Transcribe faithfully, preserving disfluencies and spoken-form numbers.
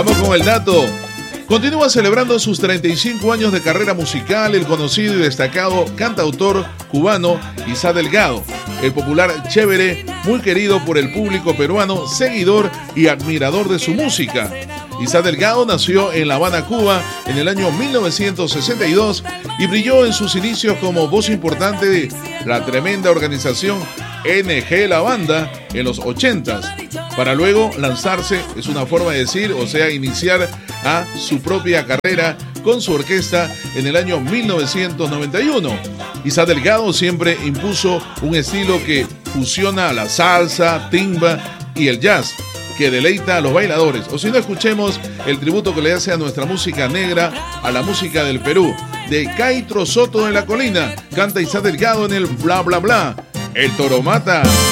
Vamos con el dato. Continúa celebrando sus treinta y cinco años de carrera musical el conocido y destacado cantautor cubano Isa Delgado, el popular Chévere, muy querido por el público peruano, seguidor y admirador de su música. Isa Delgado nació en La Habana, Cuba, en el año mil novecientos sesenta y dos y brilló en sus inicios como voz importante de la tremenda organización N G La Banda en los ochentas, para luego lanzarse, es una forma de decir, o sea, iniciar a su propia carrera con su orquesta en el año mil novecientos noventa y uno. Isa Delgado siempre impuso un estilo que fusiona la salsa, timba y el jazz, que deleita a los bailadores. O si no, escuchemos el tributo que le hace a nuestra música negra, a la música del Perú, de Caitro Soto de la Colina. Canta Isa Delgado en el Bla Bla Bla. El Toro Mata.